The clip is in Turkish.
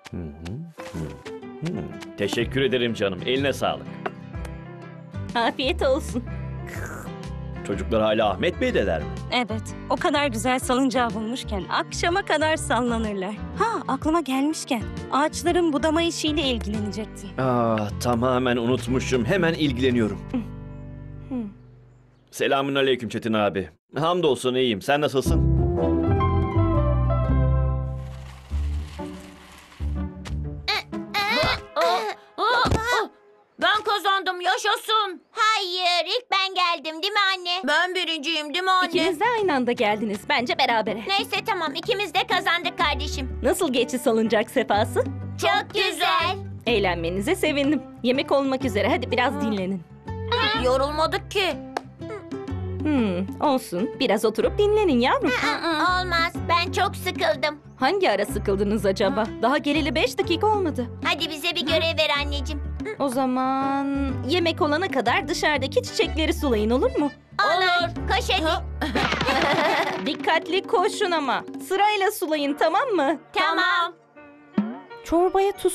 Teşekkür ederim canım. Eline sağlık. Afiyet olsun. Çocuklar hala Ahmet Bey'deler mi? Evet, o kadar güzel salıncağı bulmuşken akşama kadar sallanırlar. Ha, aklıma gelmişken ağaçların budama işiyle ilgilenecektim. Tamamen unutmuşum. Hemen ilgileniyorum. Selamünaleyküm Çetin abi. Hamdolsun iyiyim. Sen nasılsın? Ben kazandım, yaşasın. Hayır, ilk ben geldim değil mi anne? Ben birinciyim değil mi anne? İkiniz de aynı anda geldiniz. Bence berabere. Neyse tamam, ikimiz de kazandık kardeşim. Nasıl geçti salıncak sefası? Çok güzel. Eğlenmenize sevindim. Yemek olmak üzere. Hadi biraz dinlenin. Yorulmadık ki. Olsun. Biraz oturup dinlenin yavrum. Olmaz, ben çok sıkıldım. Hangi ara sıkıldınız acaba? Daha geleli 5 dakika olmadı. Hadi bize bir görev ver anneciğim. O zaman yemek olana kadar dışarıdaki çiçekleri sulayın, olur mu? Olur, koş hadi. Dikkatli koşun ama. Sırayla sulayın, tamam mı? Tamam. Çorbaya tuz